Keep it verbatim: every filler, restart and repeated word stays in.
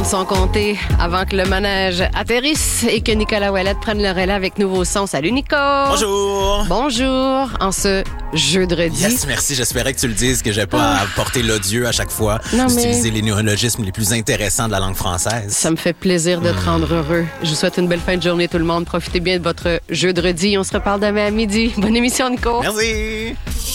sont comptés avant que le manège atterrisse et que Nicolas Ouellette prenne le relais avec Nouveau Son. Salut, Nico! Bonjour! Bonjour! En ce jeudi. Yes, merci. J'espérais que tu le dises, que j'ai pas Ah. à porter l'odieux à chaque fois. Non, mais- D'utiliser les néologismes les plus intéressants de la langue française. Ça me fait plaisir de te rendre heureux. Je vous souhaite une belle fin de journée, tout le monde. Profitez bien de votre jeudi. On se reparle demain à midi. Bonne émission, Nico! Merci!